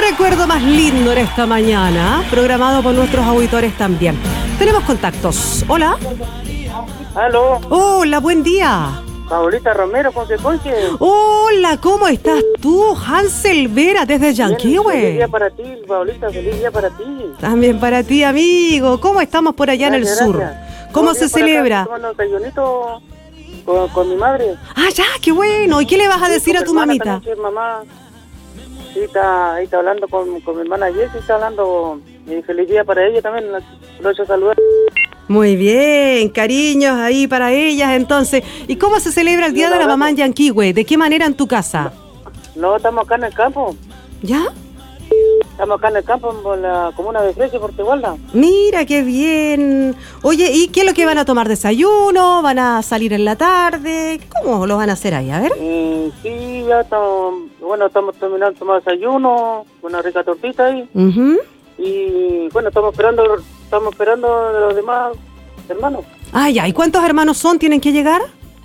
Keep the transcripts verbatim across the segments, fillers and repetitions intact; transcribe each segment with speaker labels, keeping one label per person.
Speaker 1: recuerdo más lindo en esta mañana, programado por nuestros auditores también. Tenemos contactos. Hola.
Speaker 2: Aló.
Speaker 1: Hola, buen día.
Speaker 2: Paulita Romero, Ponce Ponce.
Speaker 1: Hola, ¿cómo estás tú? Hansel Vera desde Yanquihue.
Speaker 2: Feliz día para ti, Paulita, feliz día para ti.
Speaker 1: También para ti, amigo. ¿Cómo estamos por allá
Speaker 2: Gracias,
Speaker 1: en el sur?
Speaker 2: gracias.
Speaker 1: ¿Cómo se celebra?
Speaker 2: Tomando desayunito con, con mi madre.
Speaker 1: Ah, ya, qué bueno. ¿Y qué le vas a
Speaker 2: Sí,
Speaker 1: decir
Speaker 2: con
Speaker 1: a tu
Speaker 2: mi hermana
Speaker 1: mamita?
Speaker 2: también, sí, mamá. Sí, está, ahí está hablando con, con mi hermana Jessie, está hablando. Y feliz día para ella también, lo he hecho saludar.
Speaker 1: Muy bien, cariños ahí para ellas entonces. ¿Y cómo se celebra el Día de la Mamá en Yanquihue? ¿De qué manera en tu casa?
Speaker 2: No, estamos acá en el campo.
Speaker 1: ¿Ya?
Speaker 2: Estamos acá en el campo, en la comuna de Fresia, Portegualda.
Speaker 1: Mira, qué bien. Oye, ¿y qué es lo que van a tomar? ¿Desayuno? ¿Van a salir en la tarde? ¿Cómo lo van a hacer ahí? A ver.
Speaker 2: Eh, sí, ya estamos, bueno, estamos terminando de tomar desayuno, una rica tortita ahí.
Speaker 1: Uh-huh.
Speaker 2: Y bueno, estamos esperando, estamos esperando de los demás hermanos.
Speaker 1: Ah, ya. ¿Y cuántos hermanos son? ¿Tienen que llegar?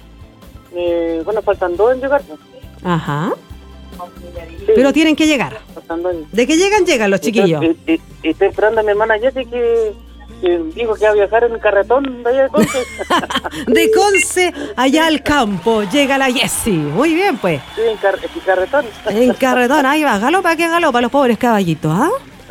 Speaker 2: Eh, bueno, faltan dos en llegar.
Speaker 1: Ajá.
Speaker 2: Sí,
Speaker 1: Pero tienen que llegar.
Speaker 2: faltan dos.
Speaker 1: De que llegan, llegan los chiquillos.
Speaker 2: Y, y- y estoy esperando a mi hermana Jessie que, que dijo que va a viajar en el carretón de allá de Conce.
Speaker 1: De Conce allá al campo llega la Jessie. Muy bien, pues.
Speaker 2: Sí, en, car en carretón.
Speaker 1: En carretón, ahí va. Galopa, que galopa los pobres caballitos, ¿ah?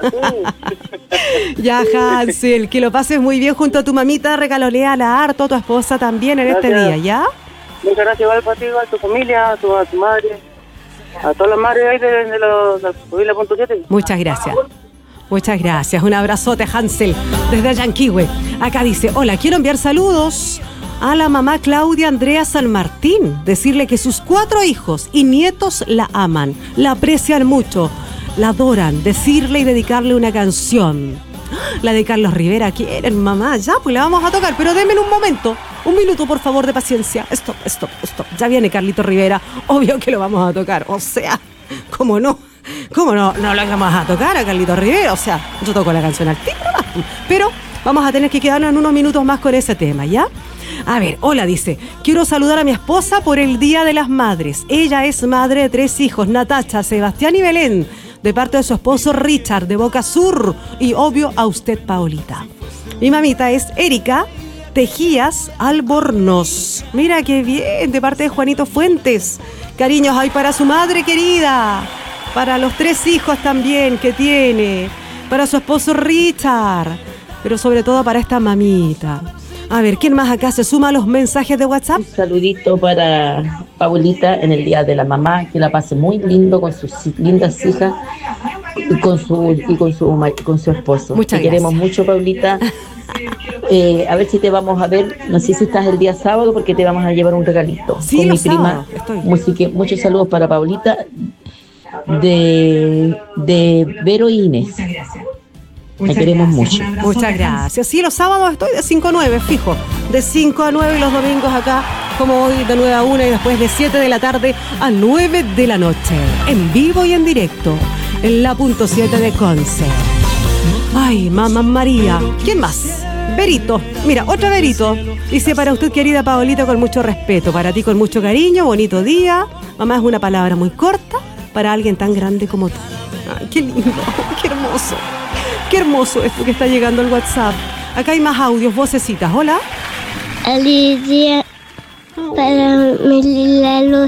Speaker 2: Sí.
Speaker 1: Ya, Hansel, que lo pases muy bien junto a tu mamita, regaloleala harto, a tu esposa también en este
Speaker 2: Gracias.
Speaker 1: día, ¿ya?
Speaker 2: Muchas gracias igual para ti, igual a tu familia, a tu, a tu madre, a todas las madres ahí de, de los de la familia punto siete.
Speaker 1: Muchas gracias. Muchas gracias. Un abrazote, Hansel, desde Yanquihue. Acá dice, hola, quiero enviar saludos a la mamá Claudia Andrea San Martín. Decirle que sus cuatro hijos y nietos la aman, la aprecian mucho, la adoran. Decirle y dedicarle una canción. La de Carlos Rivera. ¿Quieren, mamá? Ya, pues la vamos a tocar, pero denme un momento. Un minuto, por favor, de paciencia. Stop, stop, stop. Ya viene Carlito Rivera. Obvio que lo vamos a tocar. O sea, ¿cómo no? ¿Cómo no? No lo vamos a tocar a Carlito Rivera. O sea, yo toco la canción al tiro, ¿no? Pero vamos a tener que quedarnos en unos minutos más con ese tema, ¿ya? A ver, hola, dice, quiero saludar a mi esposa por el Día de las Madres. Ella es madre de tres hijos, Natacha, Sebastián y Belén, de parte de su esposo Richard, de Boca Sur, y obvio a usted, Paulita. Mi mamita es Erika Tejías Albornoz. Mira qué bien, de parte de Juanito Fuentes. Cariños hay para su madre querida, para los tres hijos también que tiene, para su esposo Richard, pero sobre todo para esta mamita. A ver, ¿quién más acá se suma a los mensajes de WhatsApp?
Speaker 3: Un saludito para Paulita en el Día de la Mamá, que la pase muy lindo con sus lindas hijas y con su y con su ma- con su esposo.
Speaker 1: Muchas
Speaker 3: Te queremos
Speaker 1: gracias.
Speaker 3: mucho, Paulita. Eh, a ver si te vamos a ver, no sé si estás el día sábado porque te vamos a llevar un regalito.
Speaker 1: Sí,
Speaker 3: con mi
Speaker 1: los
Speaker 3: prima.
Speaker 1: sábados, estoy.
Speaker 3: Así que muchos saludos para Paulita de, de Vero y Inés. Te queremos mucho.
Speaker 1: Muchas gracias. Sí, los sábados estoy de cinco a nueve, fijo. De cinco a nueve y los domingos acá, como hoy, de nueve a una y después de siete de la tarde a nueve de la noche. En vivo y en directo, en la punto siete de Conce. Ay, mamá María. ¿Quién más? Berito. Mira, otra Berito. Dice para usted, querida Paolita, con mucho respeto. Para ti, con mucho cariño. Bonito día. Mamá es una palabra muy corta para alguien tan grande como tú. Ay, qué lindo. Qué hermoso. Qué hermoso esto que está llegando al WhatsApp. Acá hay más audios, vocecitas. Hola.
Speaker 4: Alicia, para mi Lalo